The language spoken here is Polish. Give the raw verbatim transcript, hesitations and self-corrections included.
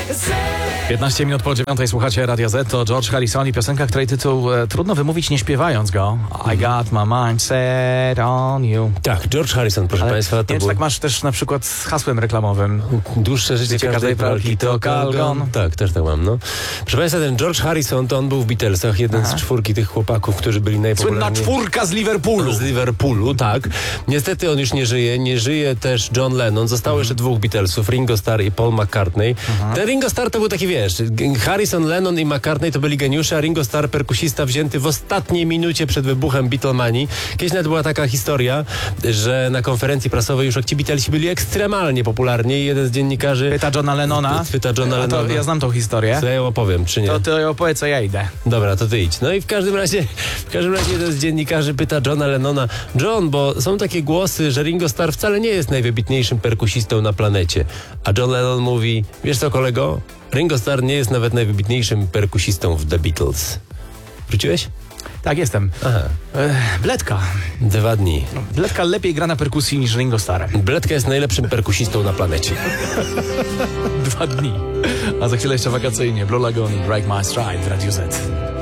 piętnaście minut po dziewiątej słuchacie Radia Z, to George Harrison i piosenka, której tytuł e, trudno wymówić nie śpiewając go. I got my mind set on you. Tak, George Harrison, proszę Ale Państwa. To nie wiem, czy był... tak masz też na przykład z hasłem reklamowym. Dłuższe życie Życie każdej pralki to Calgon. Tak, też tak mam, no. Proszę Państwa, ten George Harrison, to on był w Beatlesach, jeden Aha. z czwórki tych chłopaków, którzy byli Słynna najpopularniejsi. czwórka z Liverpoolu. Z Liverpoolu, tak. Niestety on już nie żyje. Nie żyje też John Lennon. Zostało Mhm. jeszcze dwóch Beatlesów, Ringo Starr i Paul McCartney. Mhm. Ten Ringo Starr to był taki, wiesz, Harrison, Lennon i McCartney to byli geniusze, a Ringo Starr perkusista wzięty w ostatniej minucie przed wybuchem Beatlemanii. Kiedyś nawet była taka historia, że na konferencji prasowej już jak ci Beatlesi byli ekstremalnie popularni i jeden z dziennikarzy Pyta Johna Lennona. Pyta Johna A to Lennona. ja znam tą historię. Co ja ją opowiem, czy nie? To ty opowiedz, co ja idę. Dobra, to ty idź. No i w każdym razie, w każdym razie jeden z dziennikarzy pyta Johna Lennona: John, bo są takie głosy, że Ringo Starr wcale nie jest najwybitniejszym perkusistą na planecie. A John Lennon mówi: wiesz co, kolego? Ringo Starr nie jest nawet najwybitniejszym perkusistą w The Beatles. Wróciłeś? Tak, jestem. Aha. Ech, Bledka. Dwa dni. Bledka lepiej gra na perkusji niż Ringo Starr. Bledka jest najlepszym perkusistą na planecie. Dwa dni. A za chwilę jeszcze wakacyjnie. Blue Lagoon i Break My Stride w Radiu Z.